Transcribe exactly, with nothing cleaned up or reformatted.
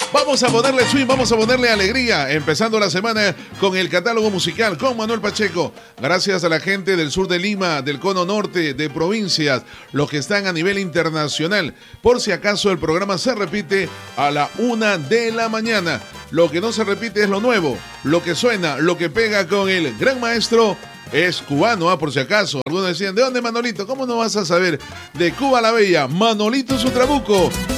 Vamos a ponerle swing, vamos a ponerle alegría, empezando la semana con el catálogo musical con Manuel Pacheco. Gracias a la gente del sur de Lima, del cono norte, de provincias, los que están a nivel internacional. Por si acaso el programa se repite a la una de la mañana. Lo que no se repite es lo nuevo, lo que suena, lo que pega con el gran maestro. Es cubano, ¿ah? Por si acaso. Algunos decían, ¿de dónde Manolito? ¿Cómo no vas a saber? De Cuba la Bella, Manolito su trabuco.